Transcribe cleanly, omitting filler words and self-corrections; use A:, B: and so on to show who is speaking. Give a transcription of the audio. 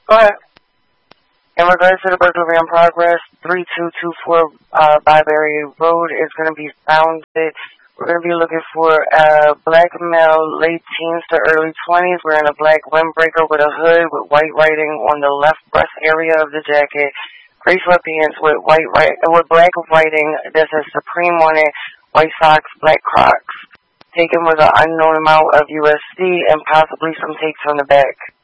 A: Go ahead. In regards to the burglary in progress, 3224 Byberry Road is going to be found. We're going to be looking for a black male, late teens to early 20s, wearing a black windbreaker with a hood with white writing on the left breast area of the jacket, gray sweatpants with black writing that says Supreme on it, white socks, black Crocs. Taken with an unknown amount of USD and possibly some tapes on the back.